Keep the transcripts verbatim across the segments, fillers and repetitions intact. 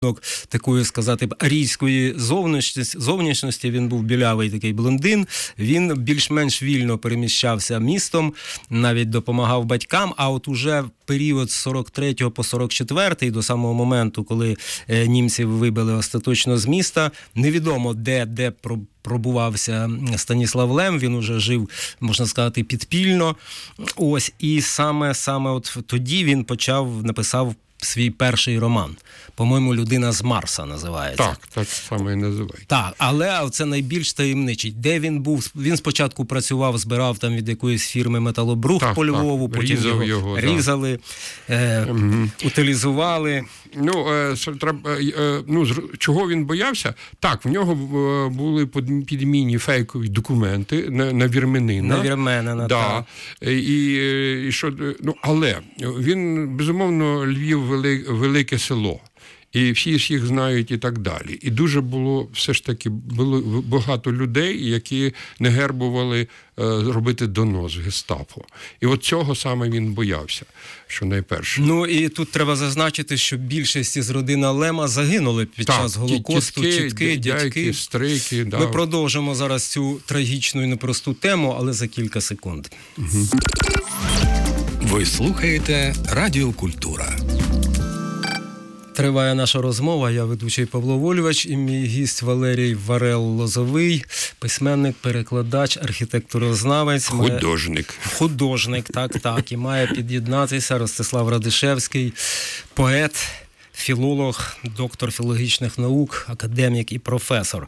такої, сказати, арійської зовнішності, зовнішності, він був білявий такий блондин, він більш-менш вільно переміщався містом, навіть допомагав батькам, а от уже в період з сорок третього по сорок четвертий, до самого моменту, коли е, німців вибили остаточно з міста, невідомо де, де про пробувався Станіслав Лем, він уже жив, можна сказати, підпільно. Ось, і саме, саме от тоді він почав, написав свій перший роман. По-моєму, «Людина з Марса» називається. Так, так саме і називається. Так, але це найбільш таємничий. Де він був? Він спочатку працював, збирав там від якоїсь фірми металобрух так, по Львову, так. потім Різав його, його різали, да. е, угу. утилізували. Ну, е, е, ну, чого він боявся? Так, в нього були підмінні фейкові документи на, на вірменина. На вірменина, да. так. І, і що, ну, але він, безумовно, Львів вели, велике село. І всі ж їх знають і так далі. І дуже було, все ж таки, було багато людей, які не гербували е, робити донос в гестапо. І от цього саме він боявся, що найперше. Ну і тут треба зазначити, що більшість із родини Лема загинули під так, час Голокосту, тітки, чітки, дядьки, дядьки. стрийки. Да. Ми продовжимо зараз цю трагічну і непросту тему, але за кілька секунд. Угу. Ви слухаєте Радіо Культура. Триває наша розмова. Я ведучий Павло Вольвач і мій гість Валерій Варел-Лозовий, письменник, перекладач, архітектурознавець. Художник. Має... Художник, так, так. І має під'єднатися Ростислав Радишевський, поет, філолог, доктор філологічних наук, академік і професор.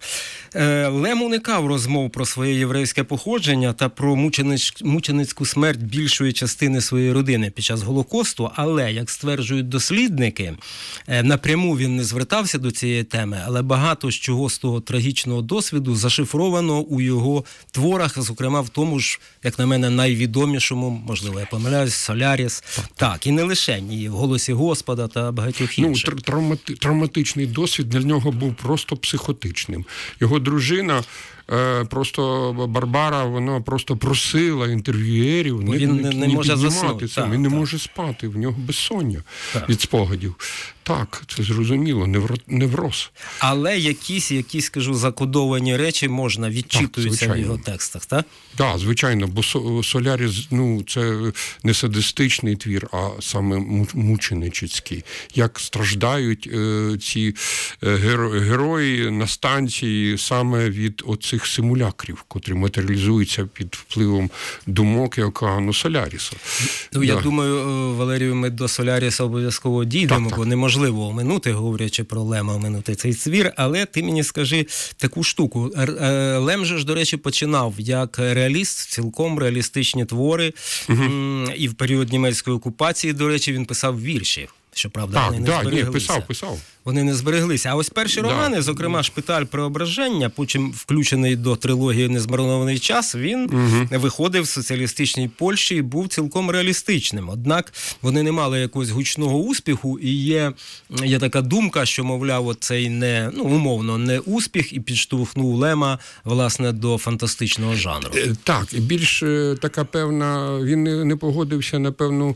Лем уникав розмов про своє єврейське походження та про мучениць... мученицьку смерть більшої частини своєї родини під час Голокосту, але, як стверджують дослідники, напряму він не звертався до цієї теми, але багато з чого з того трагічного досвіду зашифровано у його творах, зокрема в тому ж, як на мене, найвідомішому, можливо, я помиляюсь, «Соляріс». Так, і не лише, і в «Голосі Господа» та багатьох інших. Ну, травмати... травматичний досвід для нього був просто психотичним. Його дружина, е, просто Барбара, вона просто просила інтерв'юерів не, він не, не, не може підніматися. Так, він так. не може спати, в нього безсоння так. від спогадів. Так, це зрозуміло, невро... невроз. Але якісь, якісь, скажу, закодовані речі можна, відчитуються так, в його текстах, так? Так, звичайно, бо «Соляріс», ну, це не садистичний твір, а саме мученичицький. Як страждають е, ці е, герої на станції саме від оцих симулякрів, котрі матеріалізуються під впливом думок і океану «Соляріса». Ну, да. Я думаю, Валерію, ми до «Соляріса» обов'язково дійдемо, так, бо так. неможливо оминути, говорячи про Лема, оминути цей твір, але ти мені скажи таку штуку. Лем же ж, до речі, починав як реаліст, цілком реалістичні твори, угу. і в період німецької окупації, до речі, він писав вірші. Щоправда, так, вони не да, збереглися. Ні, писав, писав. Вони не збереглися. А ось перші да. романи, зокрема «Шпиталь Преображення», потім включений до трилогії «Незмарнований час», він угу. виходив в соціалістичній Польщі і був цілком реалістичним. Однак вони не мали якогось гучного успіху, і є, є така думка, що, мовляв, цей не, ну, умовно, не успіх і підштовхнув Лема, власне, до фантастичного жанру. Так, і більш така певна, він не погодився на певну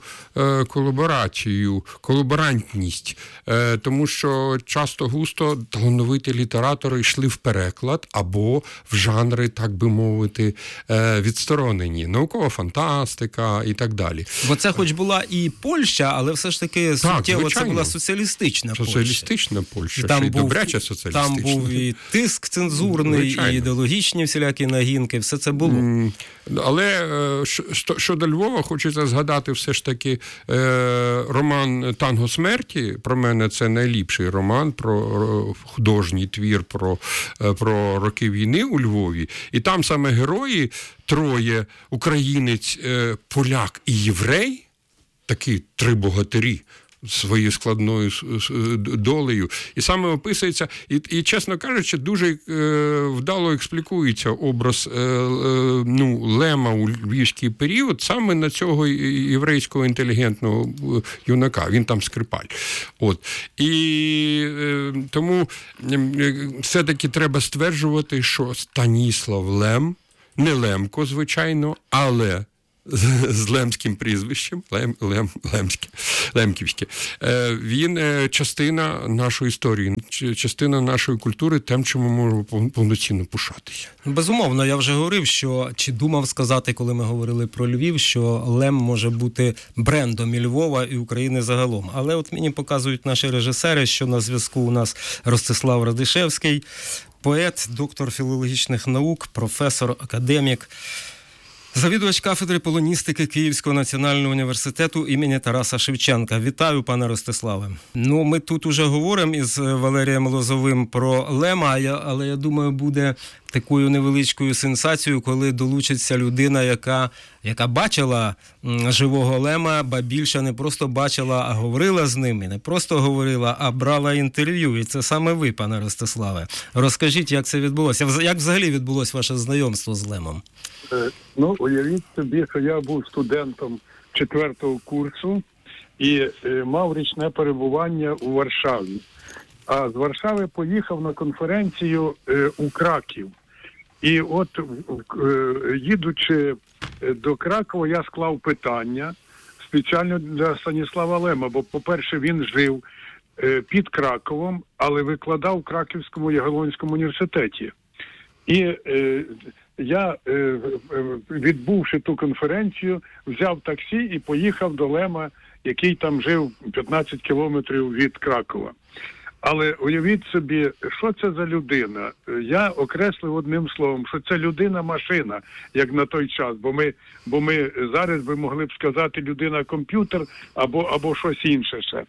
колаборацію, колаборантність, тому що часто густо талановиті літератори йшли в переклад або в жанри, так би мовити, відсторонені. Наукова фантастика і так далі. Бо це хоч була і Польща, але все ж таки так, суттєво звичайно. Це була соціалістична Польща. Соціалістична Польща, там ще й був, добряче соціалістична. Там був і тиск цензурний, звичайно. І ідеологічні всілякі нагінки, все це було. Mm, але щодо Львова, хочеться згадати все ж таки роман «Танго смерті». Про мене це найліпший роман про художній твір про, про роки війни у Львові. І там саме герої троє: українець, поляк і єврей, такі три богатирі, своєю складною долею. І саме описується, і, і чесно кажучи, дуже е, вдало експлікується образ е, е, ну, Лема у львівський період саме на цього єврейського інтелігентного юнака. Він там скрипаль. От. І е, тому е, все-таки треба стверджувати, що Станіслав Лем, не Лемко, звичайно, але з лемським прізвищем, Лем, Лем, Лемське, Лемківське. Він частина нашої історії, частина нашої культури, тим, чому ми можемо повноцінно пишатися. Безумовно, я вже говорив, що, чи думав сказати, коли ми говорили про Львів, що Лем може бути брендом і Львова, і України загалом. Але от мені показують наші режисери, що на зв'язку у нас Ростислав Радишевський, поет, доктор філологічних наук, професор, академік, завідувач кафедри полоністики Київського національного університету імені Тараса Шевченка. Вітаю, пане Ростиславе. Ну, ми тут уже говоримо із Валерієм Лозовим про Лема, але я думаю, буде такою невеличкою сенсацією, коли долучиться людина, яка, яка бачила живого Лема, ба більше не просто бачила, а говорила з ним. І не просто говорила, а брала інтерв'ю. І це саме ви, пане Ростиславе. Розкажіть, як це відбулося? Як взагалі відбулося ваше знайомство з Лемом? Ну, уявіть собі, що я був студентом четвертого курсу і е, мав річне перебування у Варшаві. А з Варшави поїхав на конференцію е, у Краків. І от, е, їдучи до Кракова, я склав питання спеціально для Станіслава Лема, бо, по-перше, він жив е, під Краковом, але викладав у Краківському Ягелонському університеті. І е, я, е, відбувши ту конференцію, взяв таксі і поїхав до Лема, який там жив п'ятнадцять кілометрів від Кракова. Але уявіть собі, що це за людина? Я окреслив одним словом, що це людина-машина, як на той час. Бо ми, бо ми зараз би могли б сказати людина-комп'ютер або, або щось інше ще.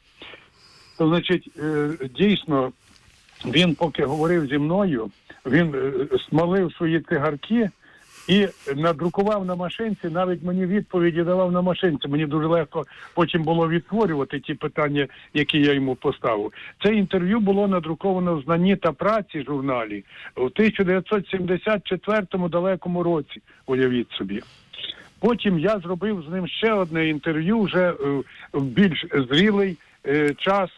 То, значить, дійсно, він поки говорив зі мною, він смалив свої цигарки і надрукував на машинці, навіть мені відповіді давав на машинці. Мені дуже легко потім було відтворювати ті питання, які я йому поставив. Це інтерв'ю було надруковано в «Знанні та праці» журналі у тисяча дев'ятсот сімдесят четвертому далекому році, уявіть собі. Потім я зробив з ним ще одне інтерв'ю, вже в більш зрілий час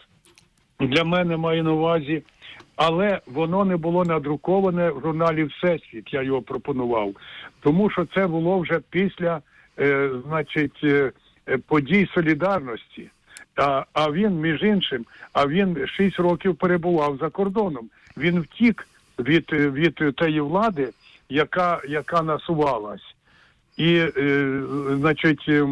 для мене маю на увазі. Але воно не було надруковане в журналі «Всесвіт», я його пропонував. Тому що це було вже після, е, значить, е, подій Солідарності. А, а він, між іншим, а він шість років перебував за кордоном. Він втік від, від тієї влади, яка, яка насувалась. І, е, значить, е,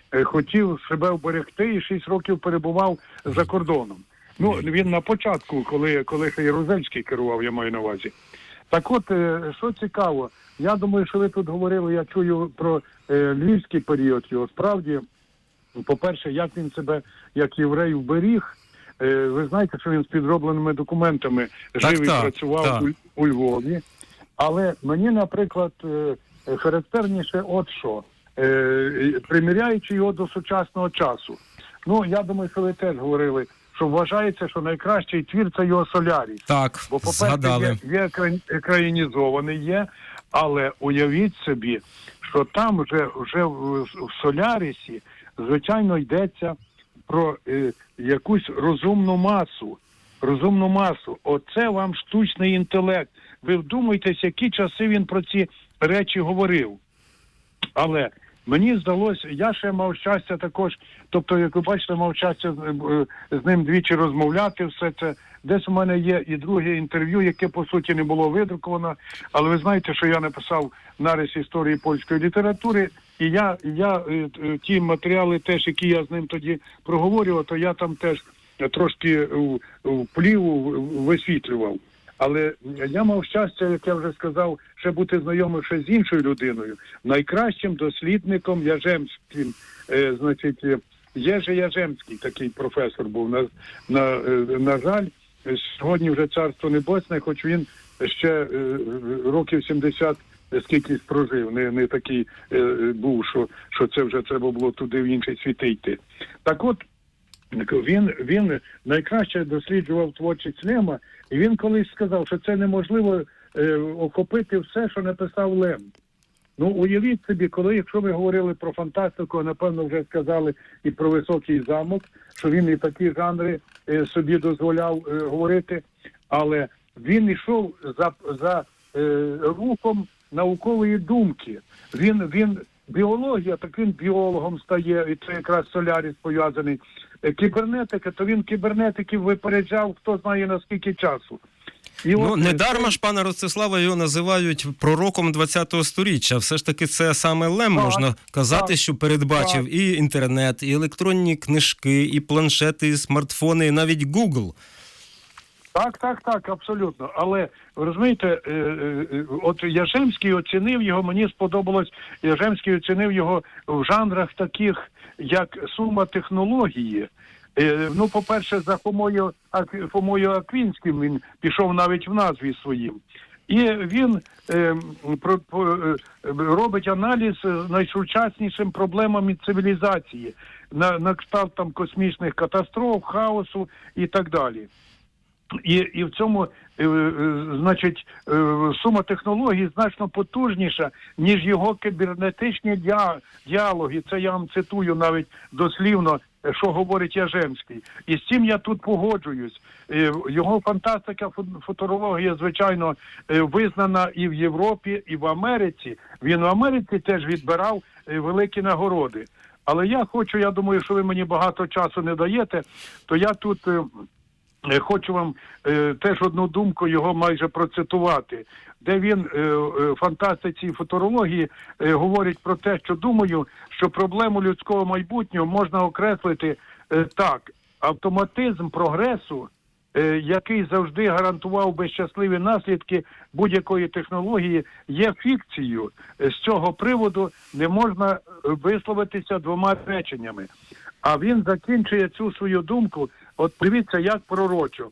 хотів себе вберегти і шість років перебував за кордоном. Ну, він на початку, коли, коли Ярузельський керував, я маю на увазі. Так от, що цікаво, я думаю, що ви тут говорили, я чую про е, львівський період його. Справді, по-перше, як він себе, як єврей, вберіг. Е, ви знаєте, що він з підробленими документами так, жив і так, працював так. У, у Львові. Але мені, наприклад, е, характерніше от що. Е, приміряючи його до сучасного часу. Ну, я думаю, що ви теж говорили, що вважається, що найкращий твір – це його «Соляріс». Так, бо, по-перше, згадали. є, є екранізований, є, але уявіть собі, що там вже, вже в, в «Солярісі», звичайно, йдеться про е, якусь розумну масу. Розумну масу. Оце вам штучний інтелект. Ви вдумайтесь, які часи він про ці речі говорив. Але мені здалося, я ще мав щастя також, тобто, як ви бачите, мав щастя з ним двічі розмовляти, все це. Десь у мене є і друге інтерв'ю, яке, по суті, не було видруковано, але ви знаєте, що я написав нарис історії польської літератури, і я, я ті матеріали теж, які я з ним тоді проговорював, то я там теж трошки вплів висвітлював. Але я мав щастя, як я вже сказав, ще бути знайомим ще з іншою людиною, найкращим дослідником Яжемським, е, значить, Єжи Яжемський, такий професор був. На, на, на жаль, сьогодні вже царство небесне, хоч він ще е, років сімдесят скількись прожив, не, не такий е, був, що, що це вже треба було туди в інші світи йти. Так от, Він, він найкраще досліджував творчість Лема, і він колись сказав, що це неможливо е, охопити все, що написав Лем. Ну, уявіть собі, коли, якщо ви говорили про фантастику, напевно, вже сказали і про «Високий замок», що він і такі жанри е, собі дозволяв е, говорити, але він йшов за, за е, рухом наукової думки. Він, він біологія, так він біологом стає, і це якраз Соляріс пов'язаний. Кібернетика, то він кібернетиків випереджав, хто знає на скільки часу. І ну, от, не дарма ж, пане Ростиславе, його називають пророком ХХ століття. Все ж таки це саме Лем, так, можна казати, так, що передбачив так. і інтернет, і електронні книжки, і планшети, і смартфони, і навіть Google. Так, так, так, абсолютно. Але, розумієте, е, е, от Яжемський оцінив його, мені сподобалось, Яжемський оцінив його в жанрах таких, як сума технології. Е, ну, по-перше, за Фомою, Ак- Фомою Аквінським він пішов навіть в назві своїм. І він е, про, про, е, робить аналіз найсучаснішим проблемам цивілізації, на, на кшталт там космічних катастроф, хаосу і так далі. І, і в цьому, е, е, значить, е, сума технологій значно потужніша, ніж його кібернетичні діа, діалоги. Це я вам цитую навіть дослівно, що говорить Яжемський. І з цим я тут погоджуюсь. Е, його фантастика, фу- футурологія, звичайно, е, визнана і в Європі, і в Америці. Він в Америці теж відбирав е, великі нагороди. Але я хочу, я думаю, що ви мені багато часу не даєте, то я тут... Е, Хочу вам е, теж одну думку його майже процитувати, де він е, е, фантастиці і футурології е, говорить про те, що думаю, що проблему людського майбутнього можна окреслити е, так. Автоматизм прогресу, е, який завжди гарантував би щасливі наслідки будь-якої технології, є фікцією. З цього приводу не можна висловитися двома реченнями. А він закінчує цю свою думку. От дивіться, як пророчо.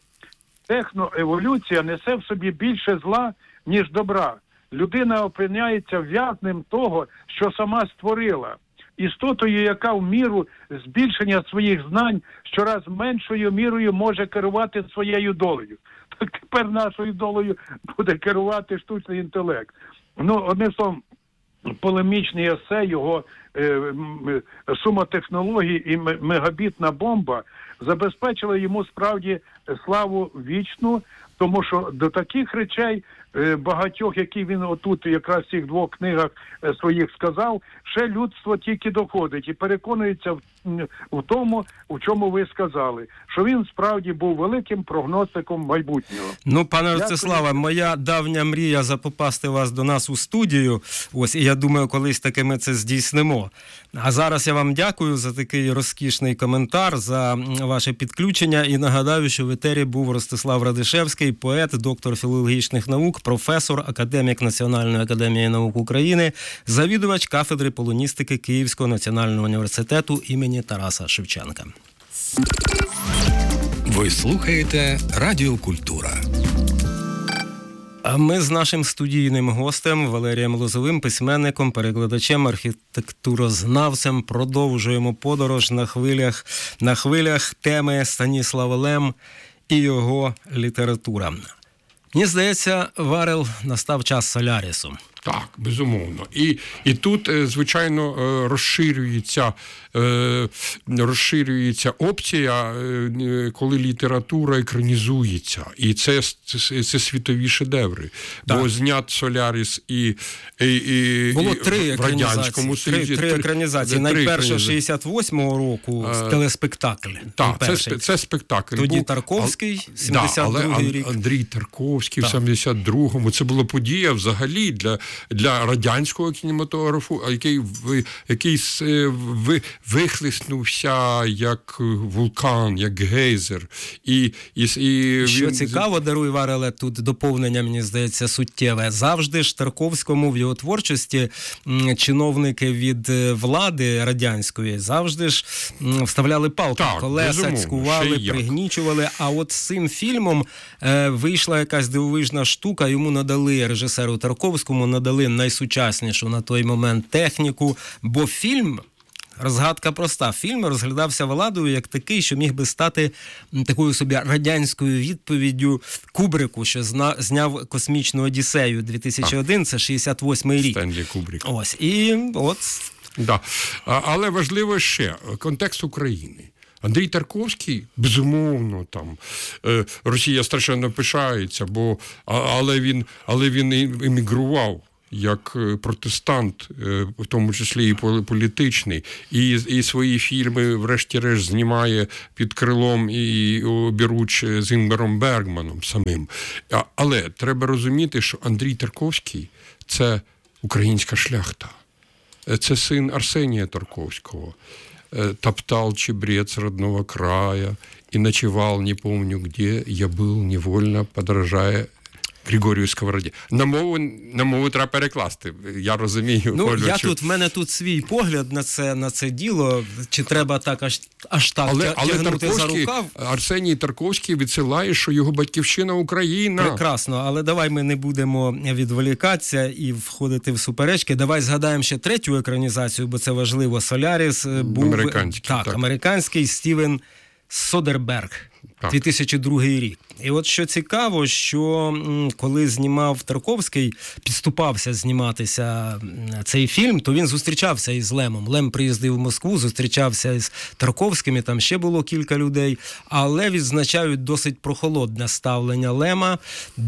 Техноеволюція несе в собі більше зла, ніж добра. Людина опиняється в'язнем того, що сама створила. Істотою, яка в міру збільшення своїх знань щораз меншою мірою може керувати своєю долею. Так тепер нашою долею буде керувати штучний інтелект. Ну, одним словом, полемічний есе, його е, м, сума технологій і м- мегабітна бомба забезпечила йому справді славу вічну, тому що до таких речей е, багатьох, які він отут якраз в цих двох книгах е, своїх сказав, ще людство тільки доходить і переконується в, в тому, в чому ви сказали, що він справді був великим прогностиком майбутнього. Ну, пане Дякую. Ростиславе, моя давня мрія запопасти вас до нас у студію. Ось, і я думаю, колись таки ми це здійснимо. А зараз я вам дякую за такий розкішний коментар, за ваше підключення. І нагадаю, що в етері був Ростислав Радишевський, поет, доктор філологічних наук, професор, академік Національної академії наук України, завідувач кафедри полоністики Київського національного університету імені Тараса Шевченка. Ви слухаєте Радіо Культура. А ми з нашим студійним гостем Валерієм Лозовим, письменником, перекладачем, архітектурознавцем продовжуємо подорож на хвилях, на хвилях теми Станіслав Лем і його література. Мені здається, Варел, настав час Солярісу. Так, безумовно. І, і тут, звичайно, розширюється, розширюється опція, коли література екранізується. І це, це, це світові шедеври. Так. Бо знят Соляріс і, і, і, було і три в Радянському Союзі. Три, три екранізації. Найперше шістдесят восьмого року а, телеспектакль. Так, це, це спектакль. Тоді був, Тарковський, сімдесят другий да, але рік. Андрій Тарковський так. в сімдесят другому. Це була подія взагалі для для радянського кінематографу, який, який вихлиснувся як вулкан, як гейзер. І, і, і Що він... цікаво, даруй, Вареле, тут доповнення, мені здається, суттєве. Завжди ж Тарковському в його творчості чиновники від влади радянської завжди ж вставляли палки в колеса, цькували, пригнічували. А от з цим фільмом е, вийшла якась дивовижна штука, йому надали, режисеру Тарковському, надали найсучаснішу на той момент техніку, бо фільм, розгадка проста, фільм розглядався владою як такий, що міг би стати такою собі радянською відповіддю Кубрику, що зна, зняв «Космічну Одіссею» дві тисячі один, це шістдесят восьмий рік. Стенлі Кубрик. Ось, і от... Да. Але важливо ще контекст України. Андрій Тарковський, безумовно, там Росія страшенно пишається, бо але він, але він емігрував як протестант, в тому числі і політичний, і, і свої фільми, врешті-решт, знімає під крилом і обіруч з Інгмаром Бергманом самим. Але треба розуміти, що Андрій Тарковський – це українська шляхта. Це син Арсенія Тарковського. «Топтал чебрец родного края и ночевал не помню где, я был невольно подражая Григорію Сковороді». На мову, на мову треба перекласти. Я розумію. Ну, Олю, я що... тут, в мене тут свій погляд на це, на це діло. Чи треба так аж, аж так але, тягнути але за рукав? Арсеній Тарковський відсилає, що його батьківщина Україна. Прекрасно, але давай ми не будемо відволікатися і входити в суперечки. Давай згадаємо ще третю екранізацію, бо це важливо. «Соляріс» був... Американський. Так, так, американський Стівен Содерберг. Так. дві тисячі другий рік. І от що цікаво, що коли знімав Тарковський, підступався зніматися цей фільм, то він зустрічався із Лемом. Лем приїздив в Москву, зустрічався із Тарковським, і там ще було кілька людей, але відзначають досить прохолодне ставлення Лема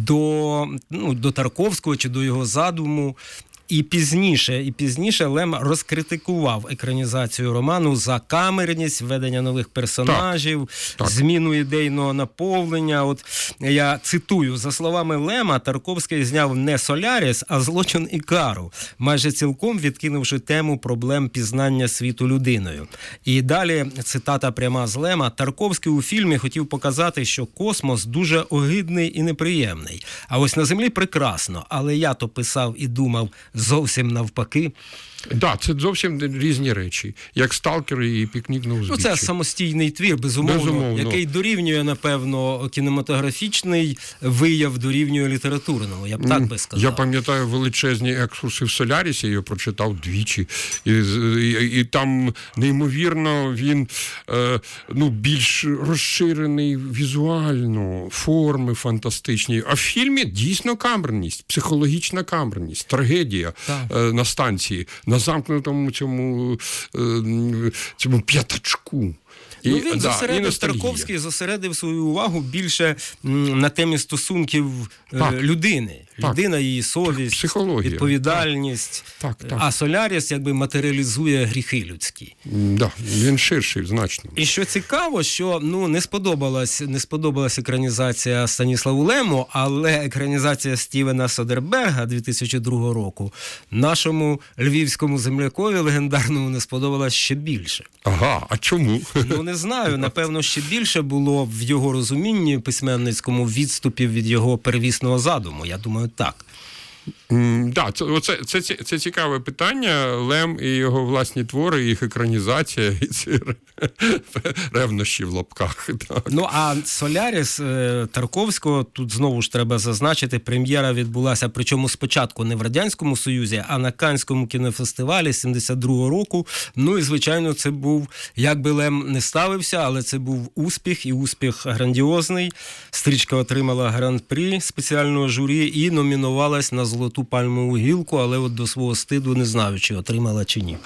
до, ну, до Тарковського чи до його задуму. І пізніше, і пізніше Лем розкритикував екранізацію роману за камерність, введення нових персонажів, так, так. зміну ідейного наповнення. От я цитую, за словами Лема, Тарковський зняв не «Соляріс», а «Злочин і кару», майже цілком відкинувши тему проблем пізнання світу людиною. І далі цитата пряма з Лема. Тарковський у фільмі хотів показати, що космос дуже огидний і неприємний. А ось на Землі прекрасно, але я то писав і думав зовсім навпаки. Так, да, це зовсім різні речі. Як «Сталкер» і «Пікнік на узбіччі». Ну, це самостійний твір, безумовно, безумовно, який дорівнює, напевно, кінематографічний, вияв дорівнює літературному, я б так би сказав. Я пам'ятаю величезні екскурси в «Солярісі», я його прочитав двічі. І, і, і там, неймовірно, він е, ну, більш розширений візуально, форми фантастичні. А в фільмі дійсно камерність, психологічна камерність, трагедія е, на станції. На замкнутому цьому, цьому п'ятачку. І, ну, він да, зосередив, Тарковський зосередив свою увагу більше м, на темі стосунків так. е, людини. Так. Людина, її совість, психологія, відповідальність. Так. Так, так. А «Соляріс» якби матеріалізує гріхи людські. Да, він ширший значно. І що цікаво, що ну, не сподобалась, не сподобалась екранізація Станіславу Лему, але екранізація Стівена Содерберга дві тисячі другого року нашому львівському землякові легендарному не сподобалась ще більше. Ага, а чому? Ну, не знаю, напевно, ще більше було в його розумінні письменницькому відступів від його первісного задуму. Я думаю, так. Mm, да, це, оце, це, це, це цікаве питання. Лем і його власні твори, їх екранізація, і ці ревнощі в лапках. Так. Ну, а «Соляріс» Тарковського, тут знову ж треба зазначити, прем'єра відбулася, причому спочатку не в Радянському Союзі, а на Каннському кінофестивалі сімдесят другого року. Ну, і, звичайно, це був, як би Лем не ставився, але це був успіх, і успіх грандіозний. Стрічка отримала гран-прі спеціального журі і номінувалась на «Золоту пальмову гілку», але от до свого стиду не знаю, чи отримала, чи ні.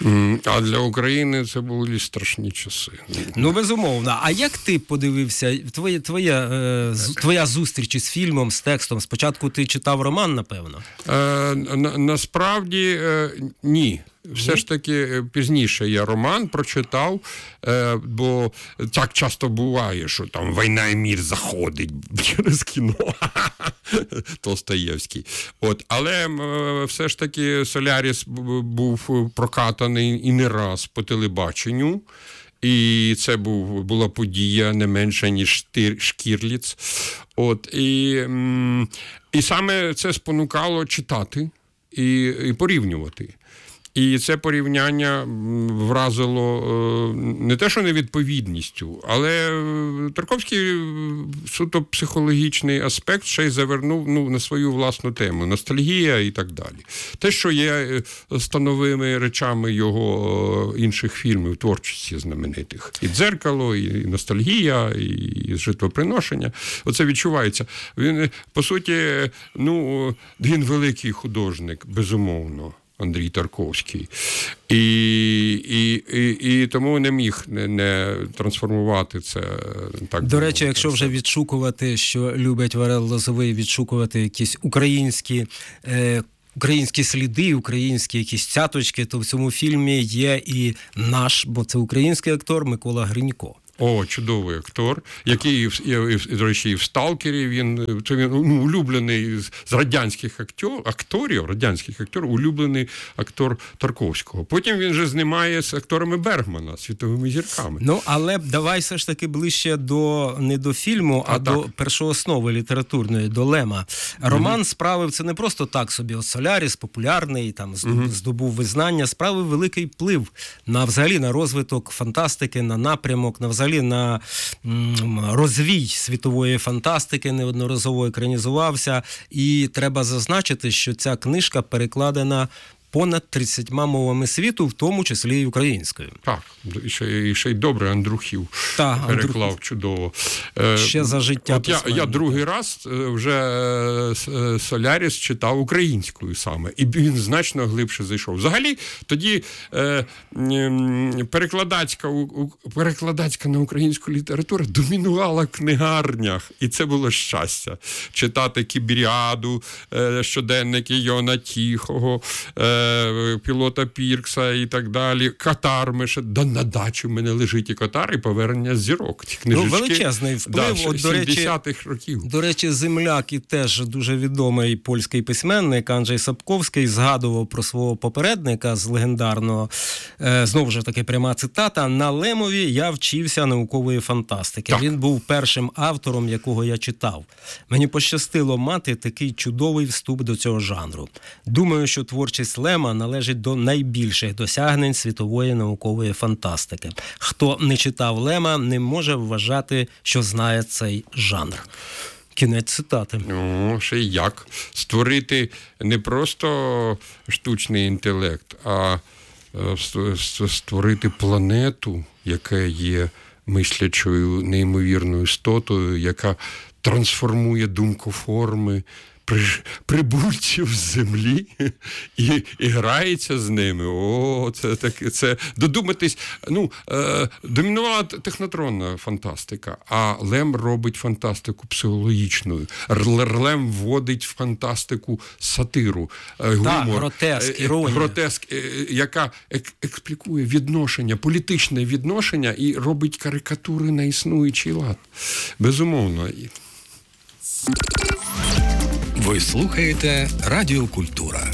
А для України це були страшні часи. Ну, безумовно. А як ти подивився, твоя, твоя, е, твоя зустріч із фільмом, з текстом? Спочатку ти читав роман, напевно? Е, на, насправді, е, ні. Все ж таки пізніше я роман прочитав, е, бо так часто буває, що там «Війна і мір» заходить через кіно. Толстоєвський. От, але е, все ж таки «Соляріс» був прокатаний і не раз по телебаченню. І це був, була подія не менша, ніж Шкірліц. От, і, і саме це спонукало читати і, і порівнювати. І це порівняння вразило не те, що невідповідністю, але Тарковський суто психологічний аспект ще й завернув ну, на свою власну тему, ностальгія і так далі. Те, що є становими речами його інших фільмів, творчості знаменитих. І «Дзеркало», і ностальгія, і житлоприношення. Оце відчувається. Він, по суті, ну, він великий художник, безумовно. Андрій Тарковський. І, і, і, і тому не міг не, не трансформувати це. Так До речі, якщо вже відшукувати, що любить Варел Лозовий, відшукувати якісь українські е, українські сліди, українські якісь цяточки, то в цьому фільмі є і наш, бо це український актор Микола Гринько. О, чудовий актор, який, і, і, до речі, і в «Сталкері» він, це він ну, улюблений з радянських актор, акторів, радянських акторів, улюблений актор Тарковського. Потім він же знімає з акторами Бергмана, світовими зірками. Ну, але давай все ж таки ближче до, не до фільму, а, а до першооснови літературної, до Лема. Роман угу. справив, це не просто так собі, от «Соляріс», популярний, там, здобув, угу. здобув визнання, справив великий вплив на, взагалі, на розвиток фантастики, на напрямок, на взагалі на розвій світової фантастики, неодноразово екранізувався. І треба зазначити, що ця книжка перекладена понад тридцятьма мовами світу, в тому числі і українською. Так, і ще, і ще й добре Андрухів Та, переклав Андрухів. Чудово. Ще за життя От я, я другий раз вже «Соляріс» читав українською саме, і він значно глибше зайшов. Взагалі, тоді е, перекладацька, перекладацька на українську літературу домінувала в книгарнях, і це було щастя. Читати «Кібріаду», щоденники Йона Тіхого, пілота Піркса і так далі. Катар, ми ще, да, на дачі в мене лежить і Катар, і «Повернення зірок». Ті книжечки, ну, величезний вплив. Да, От, до речі, сімдесятих років. До речі, земляк і теж дуже відомий польський письменник Анджей Сапковський згадував про свого попередника з легендарного, е, знову ж таки пряма цитата, «На Лемові я вчився наукової фантастики». Так. Він був першим автором, якого я читав. Мені пощастило мати такий чудовий вступ до цього жанру. Думаю, що творчість Лема належить до найбільших досягнень світової наукової фантастики. Хто не читав Лема, не може вважати, що знає цей жанр. Кінець цитати. Ну, ще й як. Створити не просто штучний інтелект, а створити планету, яка є мислячою, неймовірною істотою, яка трансформує думкоформи прибульців з землі і, і грається з ними. О, це таке, це додуматись. Ну, е, домінувала технотронна фантастика, а Лем робить фантастику психологічною. Лем вводить в фантастику сатиру, гумор, так, гротеск, іронія. Гротеск, яка ек- експлікує відношення, політичне відношення і робить карикатури на існуючий лад. Безумовно. Ви слухаєте Радіо Культура.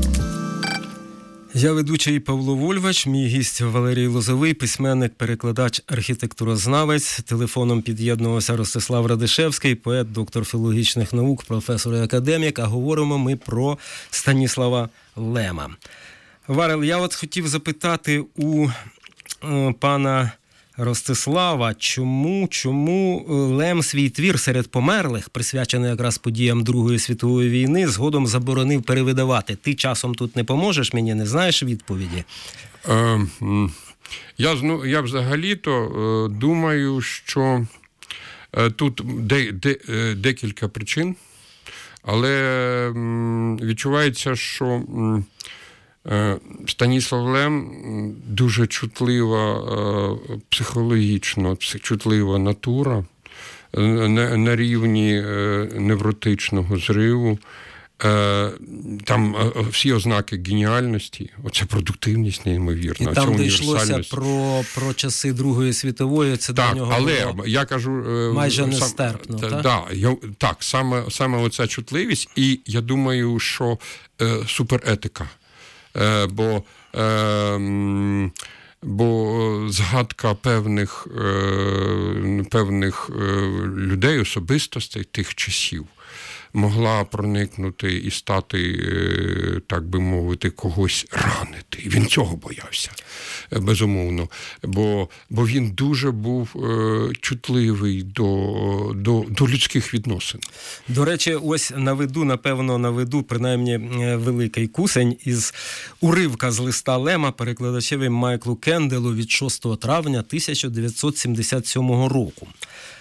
Я ведучий Павло Вольвач, мій гість Валерій Лозовий, письменник, перекладач, архітектурознавець. Телефоном під'єднувався Ростислав Радишевський, поет, доктор філологічних наук, професор і академік. А говоримо ми про Станіслава Лема. Варел, я от хотів запитати у е, пана Ростислава, чому, чому Лем свій твір «Серед померлих», присвячений якраз подіям Другої світової війни, згодом заборонив перевидавати? Ти часом тут не поможеш мені, не знаєш відповіді? Е, я, ну, я взагалі-то е, думаю, що е, тут де, де, е, декілька причин, але е, відчувається, що е, Станіслав Лем дуже чутлива, психологічно чутлива натура на рівні невротичного зриву. Там всі ознаки геніальності, оця продуктивність неймовірна. І там, де йшлося про, про часи Другої світової, це так, до нього але було я кажу, майже сам, нестерпно. Та, так, да, я, так саме, саме оця чутливість, і я думаю, що е, суперетика. Бо, е, бо згадка певних, е, певних е, людей, особистостей тих часів могла проникнути і стати, е, так би мовити, когось ранити. І він цього боявся, безумовно. Бо, бо він дуже був е, чутливий до, до, до людських відносин. До речі, ось наведу, напевно, наведу, принаймні, великий кусень із уривка з листа Лема перекладачеві Майклу Кенделу від шостого травня тисяча дев'ятсот сімдесят сьомого року.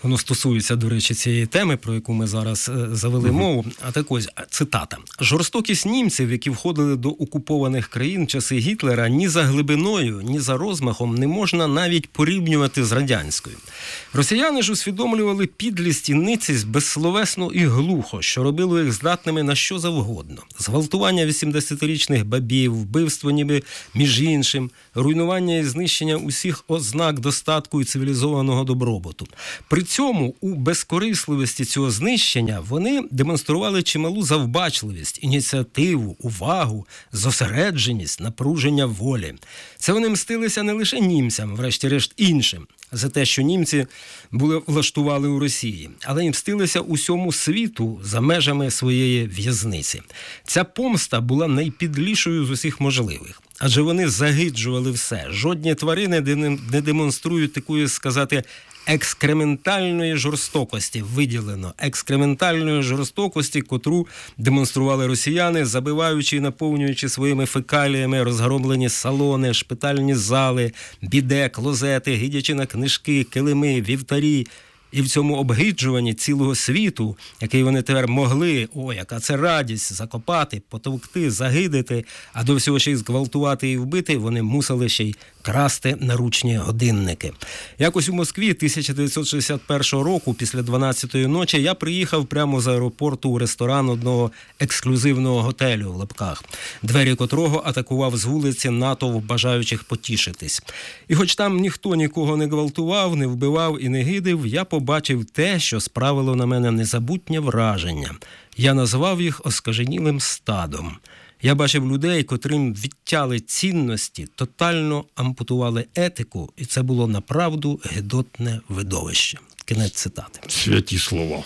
Воно стосується, до речі, цієї теми, про яку ми зараз завели uh-huh. мову. А так ось, цитата. «Жорстокість німців, які входили до окупованих країн в часи Гітлера, ні за глибиною, ні за розмахом не можна навіть порівнювати з радянською. Росіяни ж усвідомлювали підлість і ницість безсловесно і глухо, що робило їх здатними на що завгодно. Зґвалтування вісімдесятирічних бабів, вбивство ніби між іншим, руйнування і знищення усіх ознак достатку і цивілізованого добробуту. При цьому у безкорисливості цього знищення вони демонстрували чималу завбачливість, ініціативу, увагу, зосередженість, напруження волі. Це вони мстилися не лише німцям, врешті-решт іншим, за те, що німці були влаштували у Росії, але й мстилися усьому світу за межами своєї в'язниці. Ця помста була найпідлішою з усіх можливих. Адже вони загиджували все. Жодні тварини не демонструють такої, сказати, екскрементальної жорстокості, виділено екскрементальної жорстокості, котру демонстрували росіяни, забиваючи і наповнюючи своїми фекаліями розгромлені салони, шпитальні зали, біде, клозети, гидячи на книжки, килими, вівтарі. І в цьому обгиджуванні цілого світу, який вони тепер могли, о, яка це радість, закопати, потовкти, загидити, а до всього ще й зґвалтувати і вбити, вони мусили ще й красти наручні годинники. Якось у Москві тисяча дев'ятсот шістдесят першого року, після дванадцятої ночі, я приїхав прямо з аеропорту у ресторан одного ексклюзивного готелю в лапках, двері котрого атакував з вулиці натовп бажаючих потішитись. І хоч там ніхто нікого не гвалтував, не вбивав і не гидив, я побачив те, що справило на мене незабутнє враження. Я назвав їх оскаженілим стадом. Я бачив людей, котрим відтяли цінності, тотально ампутували етику, і це було направду гидотне видовище. Кінець цитати. Святі слова.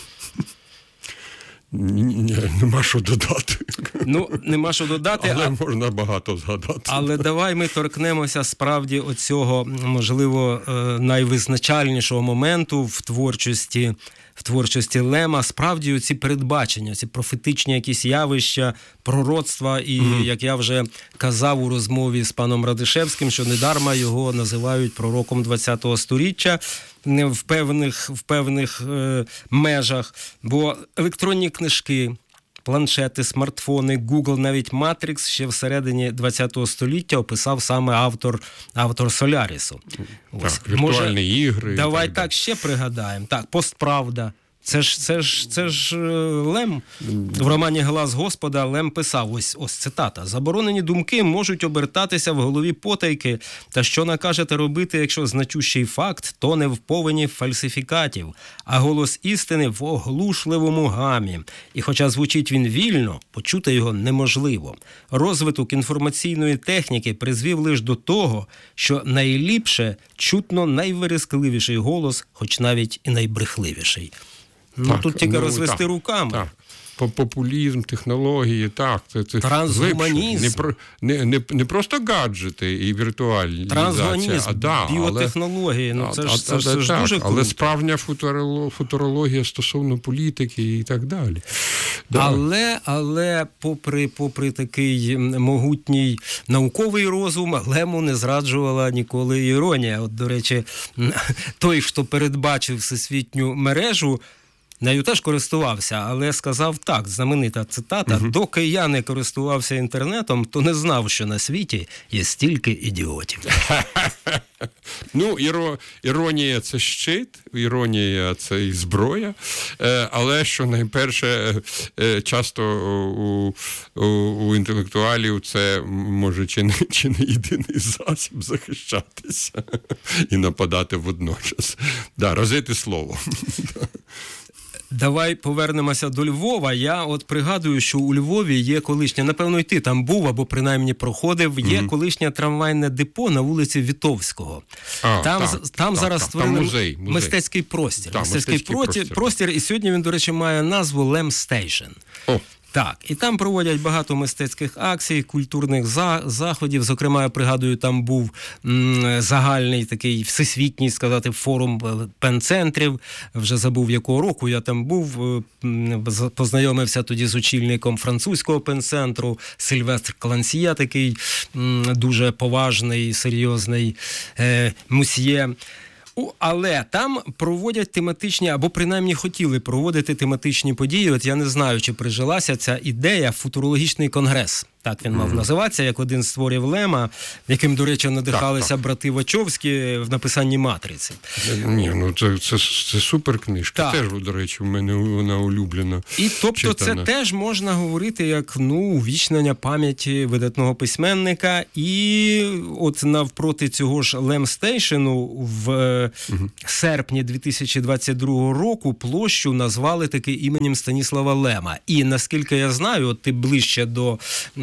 Нема що додати. Ну, нема що додати. Але а... можна багато згадати. Але давай ми торкнемося справді оцього, можливо, найвизначальнішого моменту в творчості, в творчості Лема. Справді оці передбачення, ці профетичні якісь явища, пророцтва. І, mm-hmm. як я вже казав у розмові з паном Радишевським, що недарма його називають пророком ХХ століття, не в певних, в певних е, межах, бо електронні книжки, планшети, смартфони, Google, навіть Matrix ще всередині ХХ століття описав саме автор, автор Солярісу. Так, віртуальні Може, ігри. Давай так, так ще пригадаємо. Так, «Постправда». Це ж, це ж, це ж Лем. В романі «Глас Господа» Лем писав, ось, ось цитата. «Заборонені думки можуть обертатися в голові потайки, та що накажете робити, якщо значущий факт тоне в повені фальсифікатів, а голос істини в оглушливому гамі. І хоча звучить він вільно, почути його неможливо. Розвиток інформаційної техніки призвів лише до того, що найліпше чутно найверескливіший голос, хоч навіть і найбрехливіший». Ну, так, тут тільки ну, розвести так, руками. Так. Популізм, технології, так. Це, це трансгуманізм. Не, про, не, не, не просто гаджети і віртуалізація. Трансгуманізм, а, да, біотехнології. Але, ну, це а, ж, це, а, це так, ж дуже круто. Але справжня футурологія стосовно політики і так далі. Да. Але, але попри, попри такий могутній науковий розум, Лему не зраджувала ніколи іронія. От, до речі, той, хто передбачив всесвітню мережу, нею теж користувався, але сказав так, знаменита цитата, угу. «Доки я не користувався інтернетом, то не знав, що на світі є стільки ідіотів». Ну, іро, іронія – це щит, іронія – це і зброя, але, що найперше, часто у, у, у інтелектуалів це, може, чи не, чи не єдиний засіб захищатися і нападати водночас. Да, розити слово. Давай повернемося до Львова. Я от пригадую, що у Львові є колишня, напевно, і ти там був, або принаймні проходив, є mm-hmm. колишнє трамвайне депо на вулиці Вітовського. А, там так, там так, зараз створений музей, музей. мистецький простір. Так, мистецький, мистецький простір, простір, і сьогодні він, до речі, має назву Лем Стейшн. О. Так, і там проводять багато мистецьких акцій, культурних за- заходів. Зокрема, я пригадую, там був м- загальний такий всесвітній, сказати, форум пен-центрів. Вже забув, якого року я там був. М- познайомився тоді з очільником французького пен-центру, Сильвестр Клансьє, такий м- дуже поважний, серйозний е- мусьє. У, але там проводять тематичні, або принаймні хотіли проводити тематичні події. От я не знаю, чи прижилася ця ідея «Футурологічний конгрес». Так він мав mm-hmm. називатися, як один з творів Лема, яким, до речі, надихалися так, так. брати Вачовські в написанні «Матриці». Ні, ну це, це, це супер книжка. Так. Теж, до речі, в мене вона улюблена. І тобто читана. Це теж можна говорити як ну, увічнення пам'яті видатного письменника. І от навпроти цього ж Лемстейшену в mm-hmm. серпні дві тисячі двадцять другого року площу назвали таки іменем Станіслава Лема. І наскільки я знаю, от ти ближче до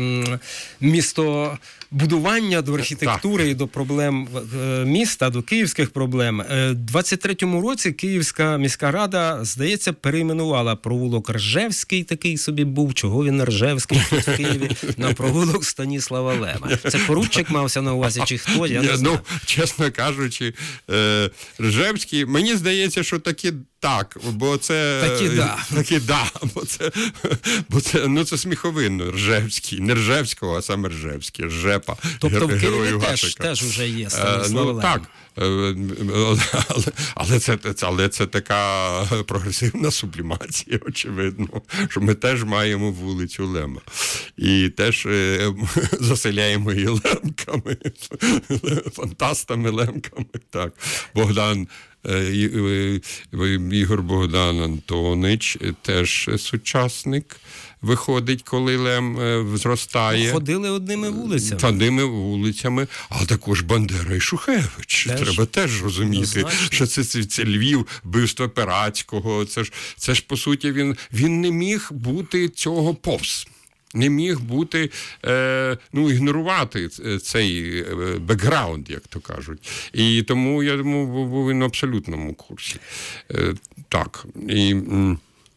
містобудування, до архітектури так. і до проблем міста, до київських проблем. У двадцять третьому році Київська міська рада, здається, перейменувала провулок Ржевський, такий собі був, чого він Ржевський в Києві, на провулок Станіслава Лема. Це поручик мався на увазі, чи хто, я не знаю. Ну, чесно кажучи, Ржевський, мені здається, що таки так, бо це... Такі да. Такі да, бо це, бо це, ну, це сміховинно, Ржевський. Не Ржевського, а саме Ржевський, Ржепа. Тобто в Києві теж, теж вже є Станіслав Лем. Ну, так. Але, але, це, але це така прогресивна сублімація, очевидно, що ми теж маємо вулицю Лема. І теж е, заселяємо її лемками, фантастами лемками. Так. Богдан Ігор Богдан Антонич, теж сучасник, виходить, коли Лем зростає. Ходили одними вулицями. Одними вулицями, а також Бандера і Шухевич. Теж. Треба теж розуміти, Однозначно. що це, це, це Львів, вбивство Перацького. Це ж, це ж, по суті, він, він не міг бути цього повз. Не міг бути, е, ну, ігнорувати цей е, бекграунд, як то кажуть. І тому, я думаю, був він на абсолютному курсі. Е, так. І м,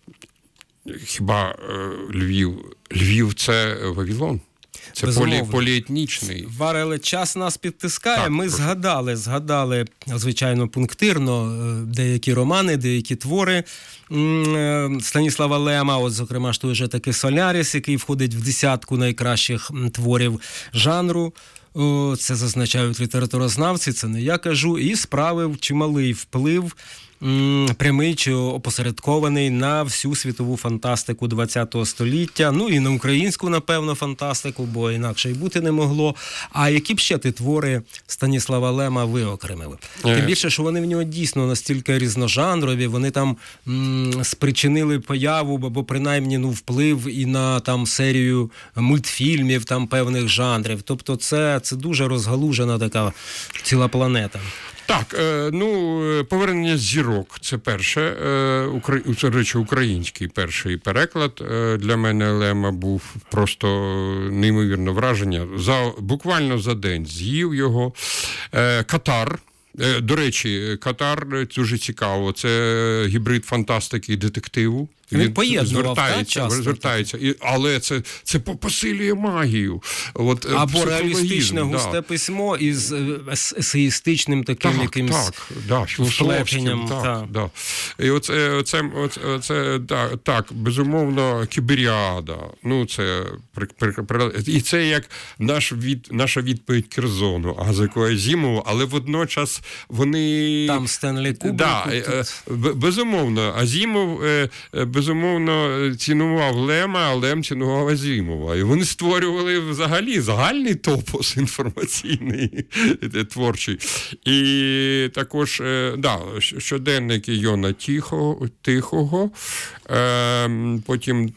хіба е, Львів, Львів – це Вавилон? Це полі, поліетнічний. Варели, час нас підтискає. Так, Ми прошу. згадали, згадали, звичайно, пунктирно деякі романи, деякі твори Станіслава Лема, от, зокрема, ж той же таки «Соляріс», який входить в десятку найкращих творів жанру. Це зазначають літературознавці, це не я кажу. І справив чималий вплив, прямий чи опосередкований, на всю світову фантастику ХХ століття, ну і на українську, напевно, фантастику, бо інакше й бути не могло. А які б ще ти твори Станіслава Лема виокремили? Тим більше, що вони в нього дійсно настільки різножанрові, вони там м- спричинили появу, або принаймні ну, вплив і на там серію мультфільмів там певних жанрів. Тобто це, це дуже розгалужена така ціла планета. Так, ну, «Повернення зірок» – це перше, це, речі, український перший переклад. Для мене Лема був просто неймовірне враження. За, буквально за день з'їв його. «Катар». До речі, «Катар» дуже цікаво. Це гібрид фантастики і детективу. Він, він поєднував, звертається, та, звертається. І, але це, це посилює магію. От, або реалістичне густе да. письмо із есеїстичним таким так, якимсь так, да, філософським. Так, так. Да. І оце, оце, оце, оце да, так, безумовно, Кіберіада. Ну, це, і це як наш від, наша відповідь Керзону, Азеку Азімову, але водночас вони... Там Стенлі Кубрик. Да, безумовно, Азімов... безумовно, цінував Лема, а Лем цінував Азімова. І вони створювали взагалі загальний топос інформаційний, творчий. І також, да, щоденники Йона Тихого, Тихого, потім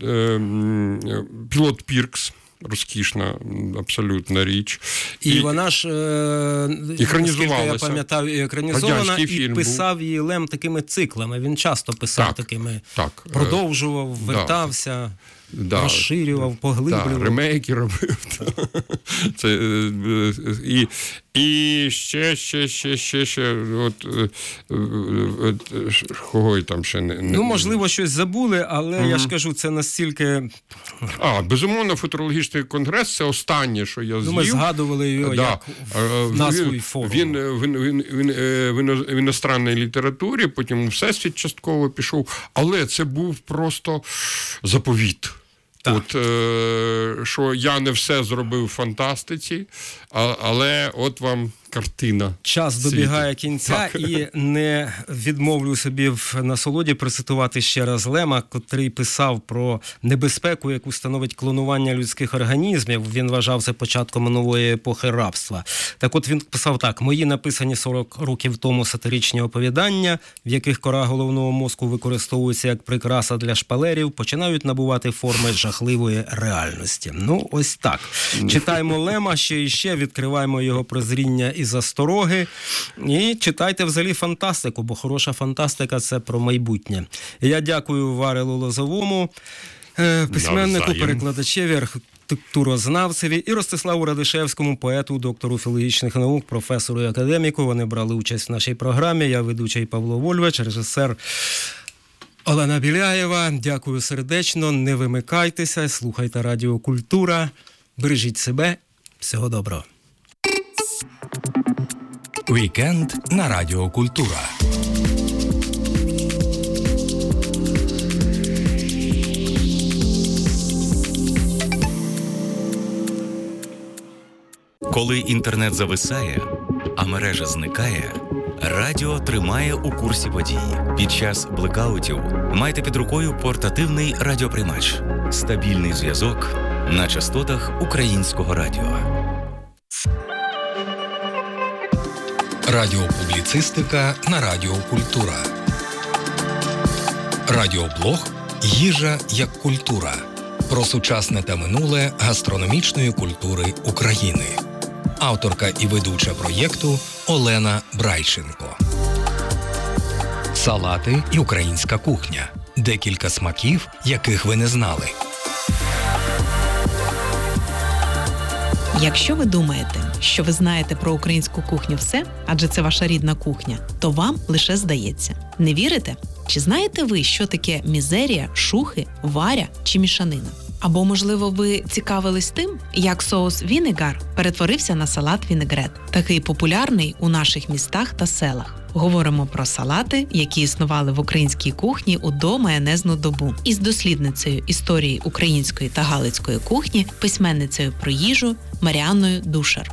«Пілот Піркс», розкішна абсолютна річ. І, і вона ж, е, наскільки я пам'ятаю, і екранізована, і писав був. її Лем такими циклами. Він часто писав так, такими, так, продовжував, вертався, да, розширював, поглиблював. Да, ремейки робив. Це, і, і ще, ще, ще, ще, ще, от, от, кого там ще не... Ну, можливо, щось забули, але mm-hmm. я ж кажу, це настільки... А, безумовно, футурологічний конгрес – це останнє, що я з'їв. Ну, ми згадували його да. як назву і форму. Він, він, він, він, він в іностранній літературі, потім у Всесвіт частково пішов, але це був просто заповіт. Так. От, е, що я не все зробив в фантастиці, а, але от вам картина. Час світу. добігає кінця, Так. і не відмовлю собі в насолоді процитувати ще раз Лема, котрий писав про небезпеку, яку становить клонування людських організмів. Він вважав це початком нової епохи рабства. Так от він писав так: «Мої написані сорок років тому сатиричні оповідання, в яких кора головного мозку використовується як прикраса для шпалерів, починають набувати форми жахливої реальності». Ну, ось так. Читаємо Лема ще і ще, відкриваємо його прозріння і застороги. І читайте взагалі фантастику, бо хороша фантастика – це про майбутнє. Я дякую Варилу Лозовому, письменнику, Навзаєм. перекладачеві, архітектурознавцеві, і Ростиславу Радишевському, поету, доктору філологічних наук, професору і академіку. Вони брали участь в нашій програмі. Я ведучий Павло Вольвач, режисер Олена Біляєва. Дякую сердечно, не вимикайтеся, слухайте Радіо Культура, бережіть себе, всього доброго. Вікенд на Радіо Культура. Коли інтернет зависає, а мережа зникає, радіо тримає у курсі подій. Під час блекаутів майте під рукою портативний радіоприймач. Стабільний зв'язок на частотах українського радіо. Радіопубліцистика на Радіо Культура. Радіоблог «Їжа як культура». Про сучасне та минуле гастрономічної культури України. Авторка і ведуча проєкту Олена Брайченко. Салати і українська кухня. Декілька смаків, яких ви не знали. Якщо ви думаєте, що ви знаєте про українську кухню все, адже це ваша рідна кухня, то вам лише здається. Не вірите? Чи знаєте ви, що таке мізерія, шухи, варя чи мішанина? Або, можливо, ви цікавились тим, як соус вінегар перетворився на салат вінегрет, такий популярний у наших містах та селах. Говоримо про салати, які існували в українській кухні у домайонезну добу, із дослідницею історії української та галицької кухні, письменницею про їжу Маріанною Душар.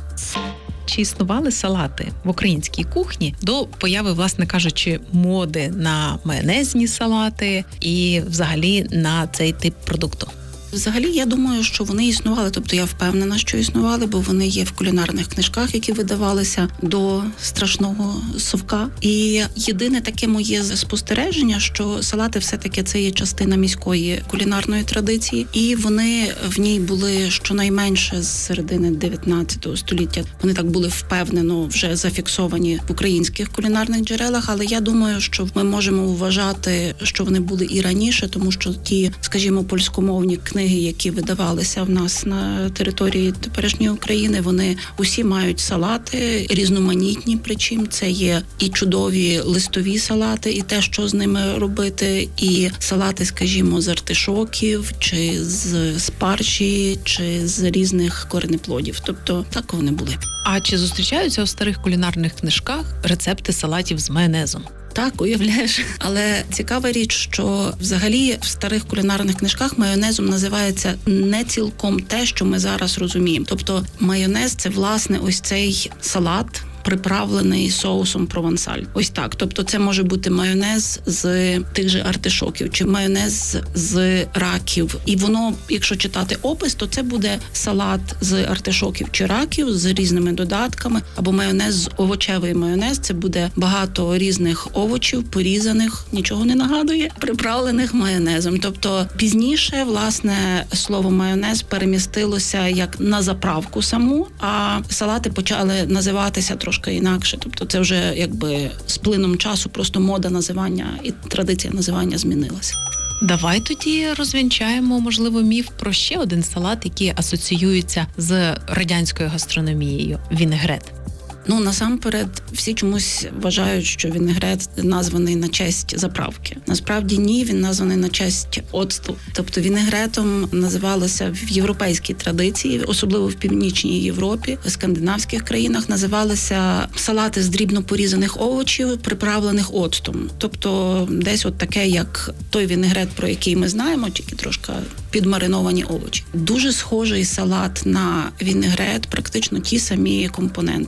Чи існували салати в українській кухні до появи, власне кажучи, моди на майонезні салати і взагалі на цей тип продукту? Взагалі, я думаю, що вони існували, тобто я впевнена, що існували, бо вони є в кулінарних книжках, які видавалися до страшного совка. І єдине таке моє спостереження, що салати все-таки це є частина міської кулінарної традиції, і вони в ній були щонайменше з середини дев'ятнадцятого століття. Вони так були впевнено вже зафіксовані в українських кулінарних джерелах, але я думаю, що ми можемо вважати, що вони були і раніше, тому що ті, скажімо, польськомовні книги, які видавалися в нас на території теперішньої України, вони усі мають салати, різноманітні, причому це є і чудові листові салати, і те, що з ними робити, і салати, скажімо, з артишоків, чи з спаржі, чи з різних коренеплодів. Тобто так вони були. А чи зустрічаються у старих кулінарних книжках рецепти салатів з майонезом? Так, уявляєш. Але цікава річ, що взагалі в старих кулінарних книжках майонезом називається не цілком те, що ми зараз розуміємо. Тобто майонез – це, власне, ось цей салат, приправлений соусом провансаль. Ось так. Тобто це може бути майонез з тих же артишоків, чи майонез з раків. І воно, якщо читати опис, то це буде салат з артишоків чи раків з різними додатками, або майонез з овочевий майонез. Це буде багато різних овочів, порізаних, нічого не нагадує, приправлених майонезом. Тобто пізніше, власне, слово майонез перемістилося як на заправку саму, а салати почали називатися трошки інакше. Тобто це вже якби з плином часу просто мода називання і традиція називання змінилася. Давай тоді розвінчаємо, можливо, міф про ще один салат, який асоціюється з радянською гастрономією – вінегрет. Ну, насамперед, всі чомусь вважають, що вінегрет названий на честь заправки. Насправді ні, він названий на честь оцту. Тобто вінегретом називалося в європейській традиції, особливо в Північній Європі, в скандинавських країнах, називалися салати з дрібно порізаних овочів, приправлених оцтом. Тобто десь от таке, як той вінегрет, про який ми знаємо, тільки трошки підмариновані овочі. Дуже схожий салат на вінегрет, практично ті самі компоненти. Тобто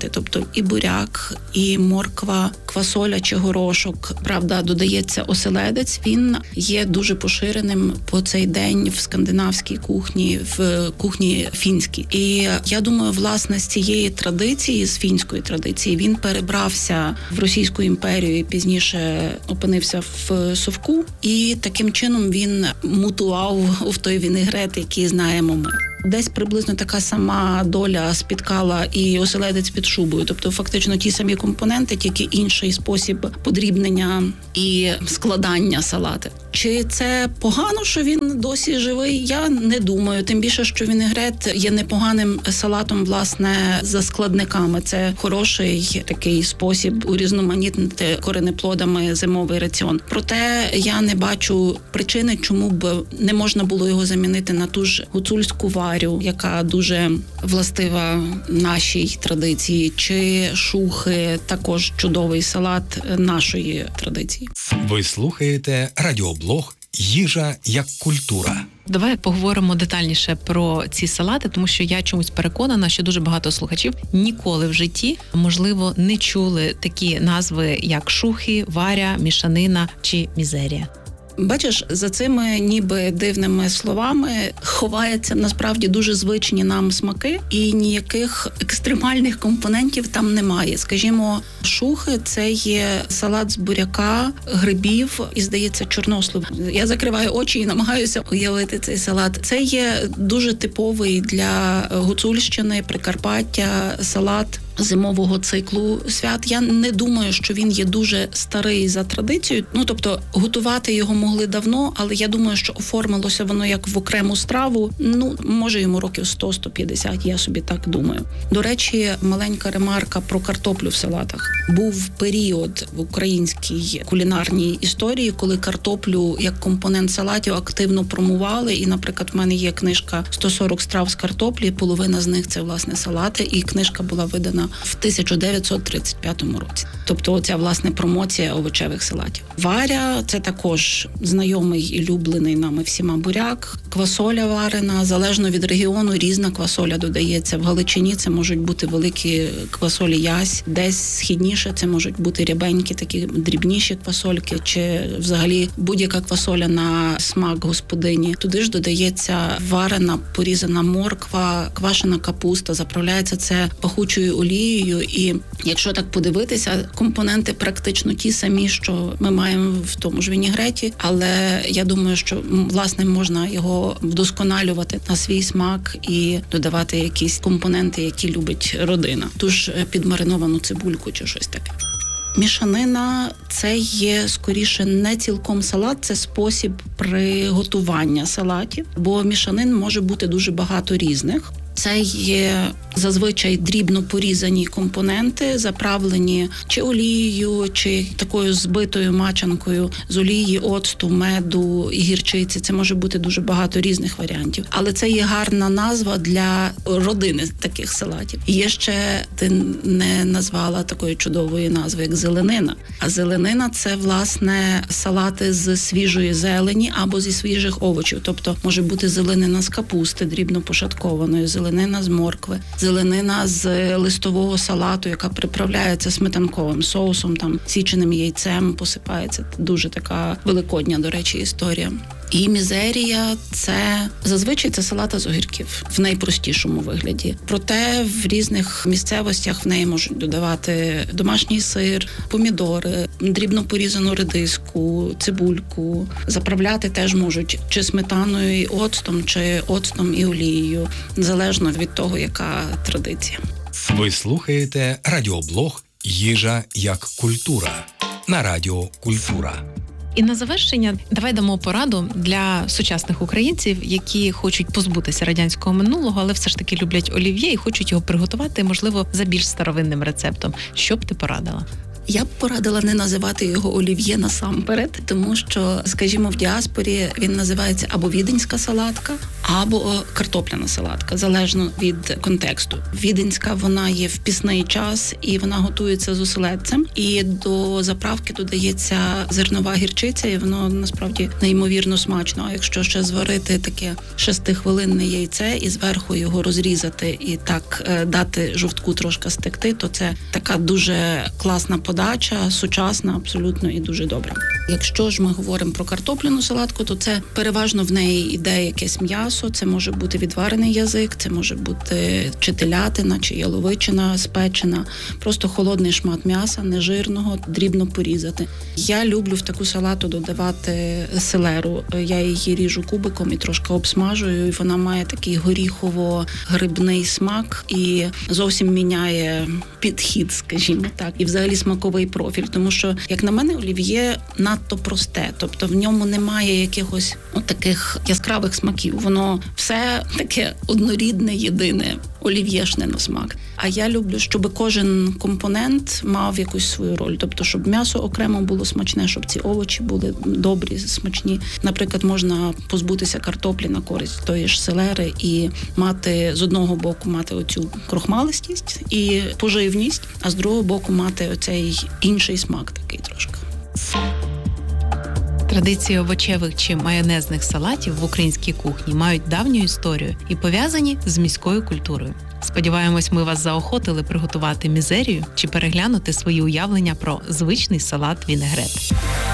і буряк, і морква, квасоля чи горошок. Правда, додається оселедець. Він є дуже поширеним по цей день в скандинавській кухні, в кухні фінській. І я думаю, власне, з цієї традиції, з фінської традиції, він перебрався в Російську імперію і пізніше опинився в совку. І таким чином він мутував в той вінегрет, який знаємо ми. Десь приблизно така сама доля спіткала і оселедець під шубою. Тобто фактично ті самі компоненти, тільки інший спосіб подрібнення і складання салати. Чи це погано, що він досі живий? Я не думаю. Тим більше, що вінегрет є непоганим салатом, власне, за складниками. Це хороший такий спосіб урізноманітнити коренеплодами зимовий раціон. Проте я не бачу причини, чому б не можна було його замінити на ту ж гуцульську варю, яка дуже властива нашій традиції, чи шухи, також чудовий салат нашої традиції. Ви слухаєте радіоблог «Їжа як культура». Давай поговоримо детальніше про ці салати, тому що я чомусь переконана, що дуже багато слухачів ніколи в житті, можливо, не чули такі назви, як шухи, варя, мішанина чи мізерія. Бачиш, за цими ніби дивними словами ховаються насправді дуже звичні нам смаки, і ніяких екстремальних компонентів там немає. Скажімо, шухи – це є салат з буряка, грибів і, здається, чорнослив. Я закриваю очі і намагаюся уявити цей салат. Це є дуже типовий для Гуцульщини, Прикарпаття салат зимового циклу свят. Я не думаю, що він є дуже старий за традицією. Ну, тобто, готувати його могли давно, але я думаю, що оформилося воно як в окрему страву. Ну, може, йому років сто - сто п'ятдесят, я собі так думаю. До речі, маленька ремарка про картоплю в салатах. Був період в українській кулінарній історії, коли картоплю як компонент салатів активно промували. І, наприклад, в мене є книжка «сто сорок страв з картоплі», половина з них – це, власне, салати, і книжка була видана в тисяча дев'ятсот тридцять п'ятому році. Тобто оця, власне, промоція овочевих салатів. Варя – це також знайомий і люблений нами всіма буряк. Квасоля варена, залежно від регіону, різна квасоля додається. В Галичині це можуть бути великі квасолі ясь, десь східніше це можуть бути рябенькі, такі дрібніші квасольки, чи взагалі будь-яка квасоля на смак господині. Туди ж додається варена, порізана морква, квашена капуста, заправляється це пахучою олією. І якщо так подивитися, компоненти практично ті самі, що ми маємо в тому ж вінігреті, але я думаю, що, власне, можна його вдосконалювати на свій смак і додавати якісь компоненти, які любить родина. Ту ж підмариновану цибульку чи щось таке. Мішанина – це є, скоріше, не цілком салат, це спосіб приготування салатів, бо мішанин може бути дуже багато різних. Це є зазвичай дрібно порізані компоненти, заправлені чи олією, чи такою збитою мачанкою з олії, оцту, меду і гірчиці. Це може бути дуже багато різних варіантів. Але це є гарна назва для родини таких салатів. Є ще, ти не назвала такої чудової назви, як зеленина. А зеленина – це, власне, салати з свіжої зелені або зі свіжих овочів. Тобто може бути зеленина з капусти, дрібно пошаткованої, зеленина з моркви, зеленина з листового салату, яка приправляється сметанковим соусом, там січеним яйцем посипається. Дуже така великодня, до речі, історія. І мізерія – це зазвичай це салата з огірків в найпростішому вигляді. Проте в різних місцевостях в неї можуть додавати домашній сир, помідори, дрібно порізану редиску, цибульку. Заправляти теж можуть чи сметаною і оцтом, чи оцтом і олією, залежно від того, яка традиція. Ви слухаєте радіоблог «Їжа як культура» на Радіо Культура. І на завершення давай дамо пораду для сучасних українців, які хочуть позбутися радянського минулого, але все ж таки люблять олів'є і хочуть його приготувати, можливо, за більш старовинним рецептом. Що б ти порадила? Я б порадила не називати його олів'є насамперед, тому що, скажімо, в діаспорі він називається або віденська салатка, або картопляна салатка, залежно від контексту. Віденська, вона є в пісний час, і вона готується з оселедцем, і до заправки додається зернова гірчиця, і воно насправді неймовірно смачно. А якщо ще зварити таке шестихвилинне яйце і зверху його розрізати і так дати жовтку трошки стекти, то це така дуже класна подача, сучасна абсолютно і дуже добра. Якщо ж ми говоримо про картопляну салатку, то це переважно в неї іде якесь м'ясо, це може бути відварений язик, це може бути чи телятина, чи яловичина спечена, просто холодний шмат м'яса, нежирного, дрібно порізати. Я люблю в таку салату додавати селеру. Я її ріжу кубиком і трошки обсмажую, і вона має такий горіхово-грибний смак і зовсім міняє підхід, скажімо так, і взагалі смаковий профіль, тому що, як на мене, олів'є надто просте, тобто в ньому немає якихось от таких яскравих смаків. Воно все таке однорідне, єдине, олів'єшне на смак. А я люблю, щоб кожен компонент мав якусь свою роль. Тобто, щоб м'ясо окремо було смачне, щоб ці овочі були добрі, смачні. Наприклад, можна позбутися картоплі на користь тої ж селери і мати, з одного боку, мати оцю крохмалистість і поживність, а з другого боку мати оцей інший смак такий трошки. Традиції овочевих чи майонезних салатів в українській кухні мають давню історію і пов'язані з міською культурою. Сподіваємось, ми вас заохотили приготувати мізерію чи переглянути свої уявлення про звичний салат-вінегрет.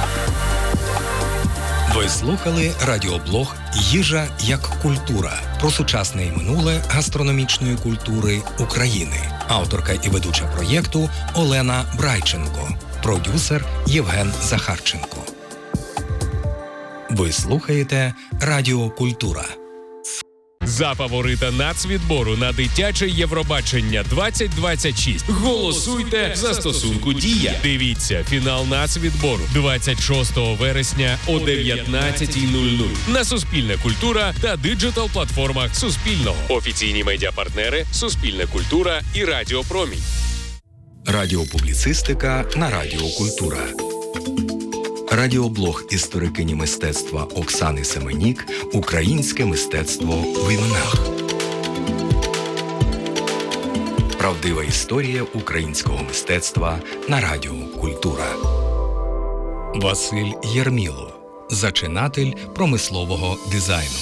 Ви слухали радіоблог «Їжа як культура» про сучасне і минуле гастрономічної культури України. Авторка і ведуча проєкту Олена Брайченко, продюсер Євген Захарченко. Ви слухаєте Радіо Культура. За фаворита нацвідбору на дитяче Євробачення двадцять двадцять шість голосуйте в застосунку «Дія». Дивіться фінал нацвідбору двадцять шостого вересня о дев'ятнадцята нуль нуль на Суспільне культура та диджитал-платформах Суспільного. Офіційні медіапартнери Суспільне культура і Радіо Промінь. Радіопубліцистика на Радіо Культура. Радіоблог історикині мистецтва Оксани Семенік «Українське мистецтво в іменах». Правдива історія українського мистецтва на Радіо Культура. Василь Єрмілов, зачинатель промислового дизайну.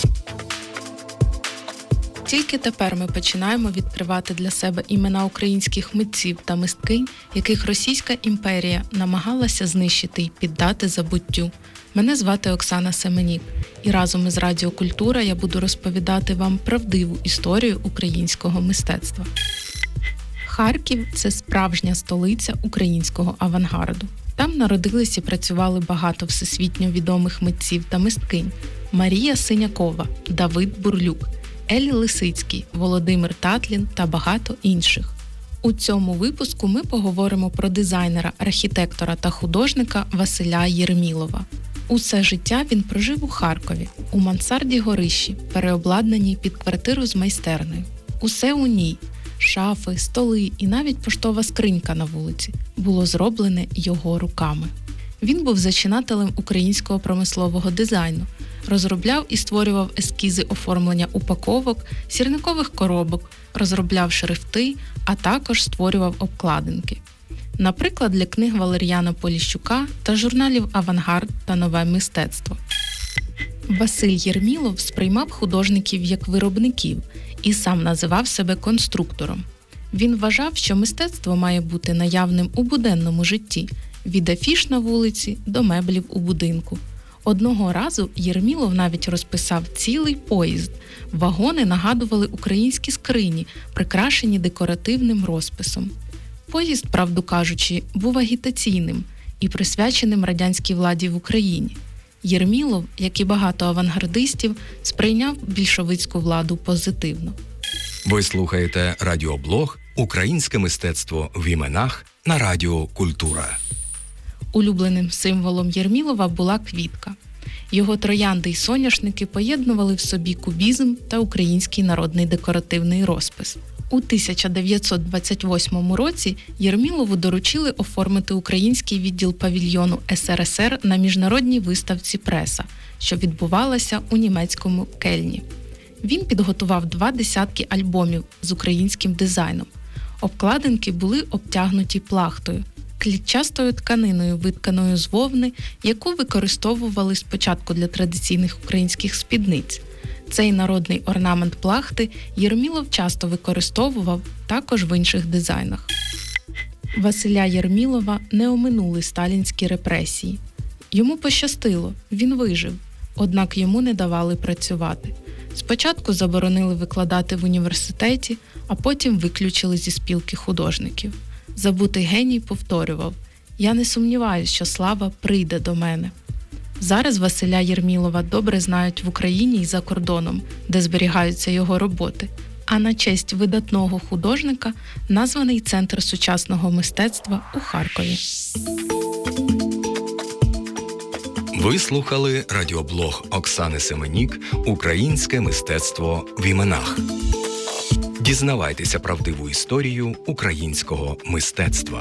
Тільки тепер ми починаємо відкривати для себе імена українських митців та мисткинь, яких Російська імперія намагалася знищити й піддати забуттю. Мене звати Оксана Семенік, і разом із Радіо Культура я буду розповідати вам правдиву історію українського мистецтва. Харків – це справжня столиця українського авангарду. Там народились і працювали багато всесвітньо відомих митців та мисткинь. Марія Синякова, Давид Бурлюк, Елі Лисицький, Володимир Татлін та багато інших. У цьому випуску ми поговоримо про дизайнера, архітектора та художника Василя Єрмілова. Усе життя він прожив у Харкові, у мансарді-горищі, переобладнаній під квартиру з майстернею. Усе у ній – шафи, столи і навіть поштова скринька на вулиці – було зроблене його руками. Він був зачинателем українського промислового дизайну, розробляв і створював ескізи оформлення упаковок, сірникових коробок, розробляв шрифти, а також створював обкладинки. Наприклад, для книг Валер'яна Поліщука та журналів «Авангард» та «Нове мистецтво». Василь Єрмілов сприймав художників як виробників і сам називав себе конструктором. Він вважав, що мистецтво має бути наявним у буденному житті, від афіш на вулиці до меблів у будинку. Одного разу Єрмілов навіть розписав цілий поїзд. Вагони нагадували українські скрині, прикрашені декоративним розписом. Поїзд, правду кажучи, був агітаційним і присвяченим радянській владі в Україні. Єрмілов, як і багато авангардистів, сприйняв більшовицьку владу позитивно. Ви слухаєте радіоблог «Українське мистецтво в іменах» на Радіо Культура. Улюбленим символом Єрмілова була квітка. Його троянди й соняшники поєднували в собі кубізм та український народний декоративний розпис. У тисяча дев'ятсот двадцять восьмому році Єрмілову доручили оформити український відділ павільйону ес ер ес ер на міжнародній виставці «Преса», що відбувалася у німецькому Кельні. Він підготував два десятки альбомів з українським дизайном. Обкладинки були обтягнуті плахтою, клітчастою тканиною, витканою з вовни, яку використовували спочатку для традиційних українських спідниць. Цей народний орнамент плахти Єрмілов часто використовував також в інших дизайнах. Василя Єрмілова не оминули сталінські репресії. Йому пощастило, він вижив, однак йому не давали працювати. Спочатку заборонили викладати в університеті, а потім виключили зі спілки художників. Забутий геній повторював: «Я не сумніваюся, що слава прийде до мене». Зараз Василя Єрмілова добре знають в Україні і за кордоном, де зберігаються його роботи. А на честь видатного художника названий Центр сучасного мистецтва у Харкові. Ви слухали радіоблог Оксани Семенік «Українське мистецтво в іменах». Дізнавайтеся правдиву історію українського мистецтва.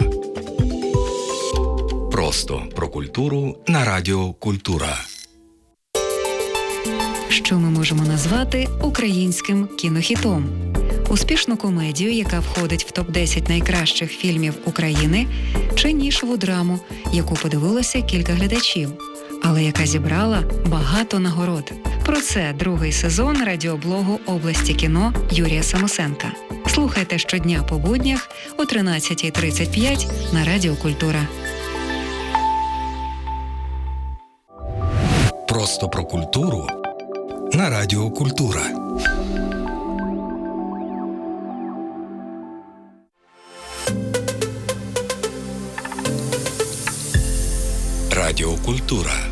Просто про культуру на Радіо Культура. Що ми можемо назвати українським кінохітом? Успішну комедію, яка входить в топ десять найкращих фільмів України, чи нішеву драму, яку подивилося кілька глядачів, але яка зібрала багато нагород. Про це другий сезон радіоблогу «Області кіно» Юрія Самосенка. Слухайте щодня по буднях о тринадцята тридцять п'ять на Радіо Культура. Просто про культуру на Радіо Культура. Радіо Культура.